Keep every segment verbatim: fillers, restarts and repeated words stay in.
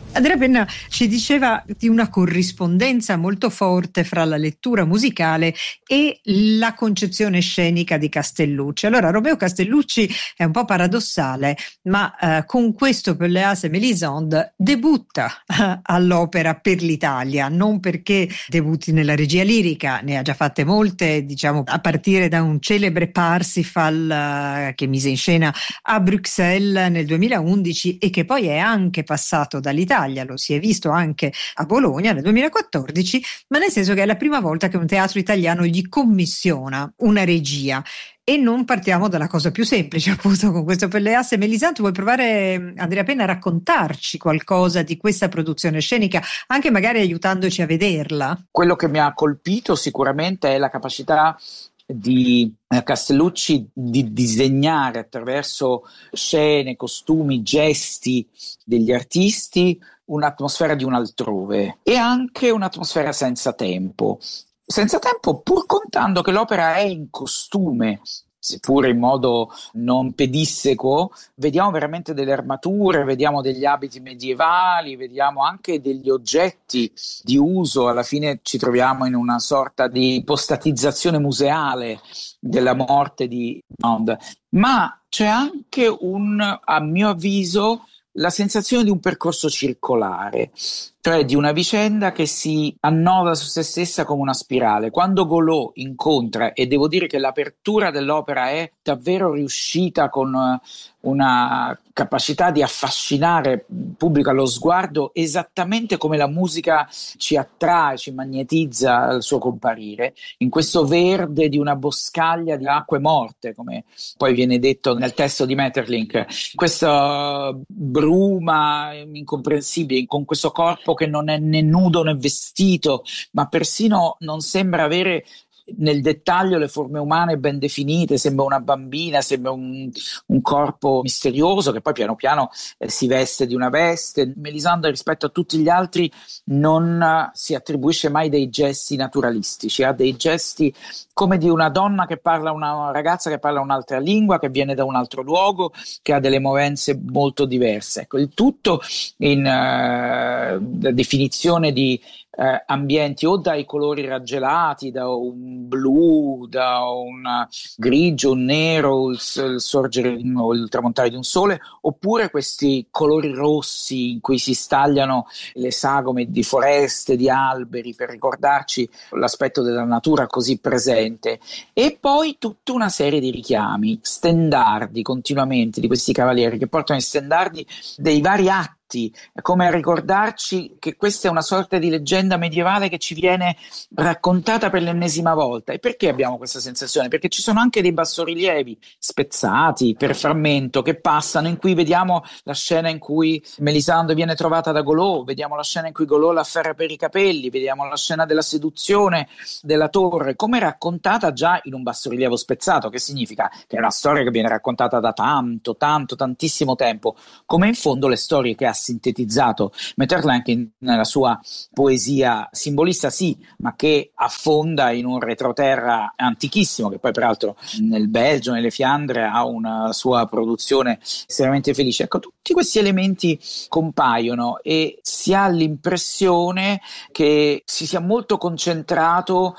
Andrea Penna ci diceva di una corrispondenza molto forte fra la lettura musicale e la concezione scenica di Castellucci. Allora, Romeo Castellucci è un po' paradossale, ma eh, con questo Pelléas e Mélisande debutta eh, all'opera per l'Italia, non perché debutti nella regia lirica, ne ha già fatte molte, diciamo a partire da un celebre Parsifal eh, che mise in scena a Bruxelles nel duemilaundici e che poi è anche passato dall'Italia. Lo si è visto anche a Bologna nel duemilaquattordici, ma nel senso che è la prima volta che un teatro italiano gli commissiona una regia. E non partiamo dalla cosa più semplice, appunto, con questo Pelléas e Mélisande. Vuoi provare, Andrea Penna, a raccontarci qualcosa di questa produzione scenica, anche magari aiutandoci a vederla? Quello che mi ha colpito sicuramente è la capacità di Castellucci di disegnare attraverso scene, costumi, gesti degli artisti un'atmosfera di un altrove e anche un'atmosfera senza tempo. Senza tempo, pur contando che l'opera è in costume, seppure in modo non pedissequo, vediamo veramente delle armature, vediamo degli abiti medievali, vediamo anche degli oggetti di uso. Alla fine ci troviamo in una sorta di ipostatizzazione museale della morte di Bond. Ma c'è anche un, a mio avviso, la sensazione di un percorso circolare, cioè di una vicenda che si annoda su se stessa come una spirale. Quando Golot incontra, e devo dire che l'apertura dell'opera è davvero riuscita con una capacità di affascinare il pubblico allo sguardo, esattamente come la musica ci attrae, ci magnetizza al suo comparire, in questo verde di una boscaglia di acque morte, come poi viene detto nel testo di Maeterlinck, questa bruma incomprensibile, con questo corpo che non è né nudo né vestito, ma persino non sembra avere nel dettaglio le forme umane ben definite, sembra una bambina, sembra un, un corpo misterioso che poi piano piano eh, si veste di una veste. Mélisande rispetto a tutti gli altri non uh, si attribuisce mai dei gesti naturalistici, ha dei gesti come di una donna che parla, una ragazza che parla un'altra lingua, che viene da un altro luogo, che ha delle movenze molto diverse. Ecco, il tutto in uh, definizione di Eh, ambienti o dai colori raggelati, da un blu, da un grigio, un nero, il, il sorgere o il tramontare di un sole, oppure questi colori rossi in cui si stagliano le sagome di foreste, di alberi, per ricordarci l'aspetto della natura così presente. E poi tutta una serie di richiami, stendardi continuamente di questi cavalieri che portano i stendardi dei vari atti, come a ricordarci che questa è una sorta di leggenda medievale che ci viene raccontata per l'ennesima volta. E perché abbiamo questa sensazione? Perché ci sono anche dei bassorilievi spezzati per frammento che passano, in cui vediamo la scena in cui Mélisande viene trovata da Golot, vediamo la scena in cui Golot la afferra per i capelli, vediamo la scena della seduzione della torre, come raccontata già in un bassorilievo spezzato, che significa che è una storia che viene raccontata da tanto, tanto, tantissimo tempo, come in fondo le storie che ha sintetizzato Maeterlinck nella sua poesia simbolista, sì, ma che affonda in un retroterra antichissimo, che poi peraltro nel Belgio, nelle Fiandre, ha una sua produzione estremamente felice. Ecco, tutti questi elementi compaiono e si ha l'impressione che si sia molto concentrato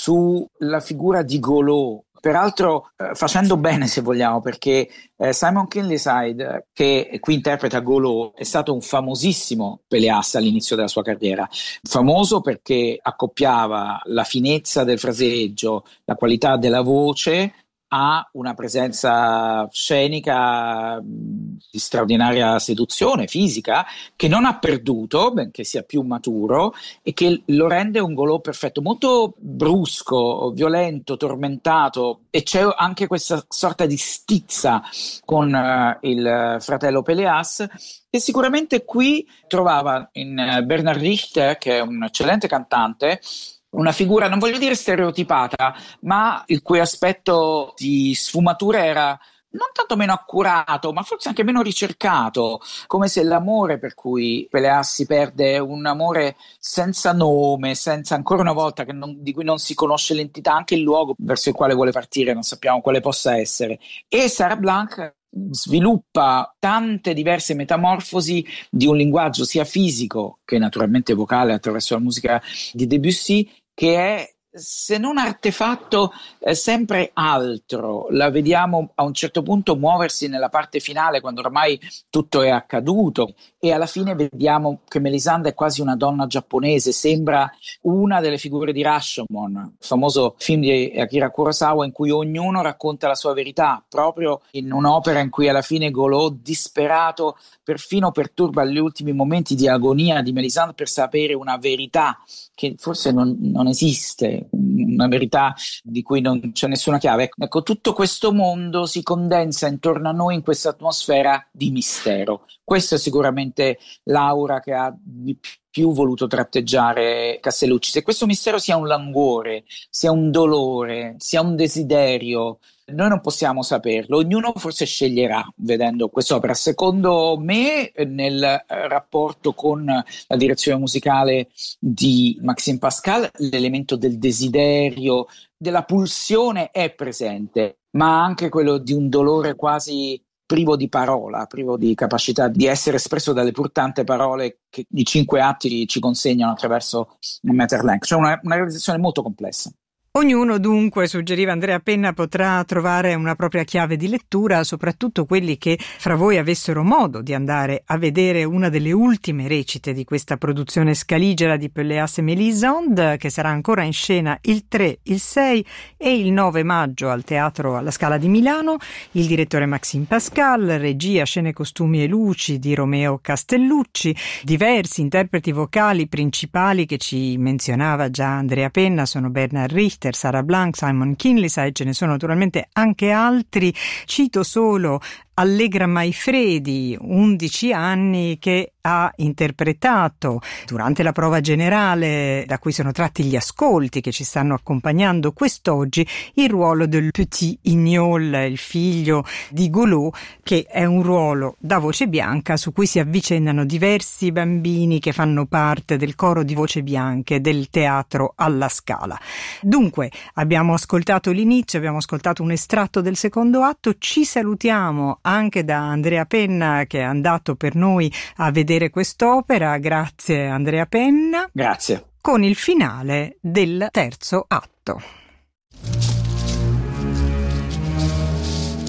sulla figura di Golot, peraltro eh, facendo bene, se vogliamo, perché eh, Simon Kinleyside, che qui interpreta Golot, è stato un famosissimo Pelléas all'inizio della sua carriera, famoso perché accoppiava la finezza del fraseggio, la qualità della voce, ha una presenza scenica di straordinaria seduzione fisica che non ha perduto, benché sia più maturo, e che lo rende un Golot perfetto, molto brusco, violento, tormentato, e c'è anche questa sorta di stizza con uh, il fratello Pelléas. E sicuramente qui trovava in uh, Bernard Richter, che è un eccellente cantante, una figura, non voglio dire stereotipata, ma il cui aspetto di sfumatura era non tanto meno accurato, ma forse anche meno ricercato, come se l'amore per cui Pelléas si perde è un amore senza nome, senza, ancora una volta, che non, di cui non si conosce l'entità, anche il luogo verso il quale vuole partire, non sappiamo quale possa essere. E Sarah Blanc sviluppa tante diverse metamorfosi di un linguaggio sia fisico che naturalmente vocale attraverso la musica di Debussy, che è, se non artefatto, è sempre altro. La vediamo a un certo punto muoversi nella parte finale, quando ormai tutto è accaduto, e alla fine vediamo che Melisande è quasi una donna giapponese, sembra una delle figure di Rashomon, il famoso film di Akira Kurosawa in cui ognuno racconta la sua verità, proprio in un'opera in cui alla fine Golot, disperato, perfino perturba gli ultimi momenti di agonia di Melisande per sapere una verità che forse non, non esiste, una verità di cui non c'è nessuna chiave. Ecco, tutto questo mondo si condensa intorno a noi in questa atmosfera di mistero. Questa è sicuramente l'aura che ha di più voluto tratteggiare Castellucci. Se questo mistero sia un languore, sia un dolore, sia un desiderio, noi non possiamo saperlo, ognuno forse sceglierà vedendo quest'opera. Secondo me, nel rapporto con la direzione musicale di Maxime Pascal, l'elemento del desiderio, della pulsione è presente, ma anche quello di un dolore quasi privo di parola, privo di capacità di essere espresso dalle pur tante parole che i cinque atti ci consegnano attraverso Maeterlinck. Cioè una, una realizzazione molto complessa. Ognuno dunque, suggeriva Andrea Penna, potrà trovare una propria chiave di lettura, soprattutto quelli che fra voi avessero modo di andare a vedere una delle ultime recite di questa produzione scaligera di Pelléas e Mélisande, che sarà ancora in scena il tre, il sei e il nove maggio al Teatro alla Scala di Milano. Il direttore Maxime Pascal, regia, scene, costumi e luci di Romeo Castellucci, diversi interpreti vocali principali che ci menzionava già Andrea Penna sono Bernard Richter, Sarah Blanc, Simon Kinley, e ce ne sono naturalmente anche altri. Cito solo Allegra Maifredi, undici anni, che ha interpretato durante la prova generale, da cui sono tratti gli ascolti che ci stanno accompagnando quest'oggi, il ruolo del Petit Ignol, il figlio di Golot, che è un ruolo da voce bianca su cui si avvicendano diversi bambini che fanno parte del coro di voce bianche del Teatro alla Scala. Dunque, abbiamo ascoltato l'inizio, abbiamo ascoltato un estratto del secondo atto, ci salutiamo anche da Andrea Penna, che è andato per noi a vedere quest'opera. Grazie Andrea Penna. Grazie. Con il finale del terzo atto.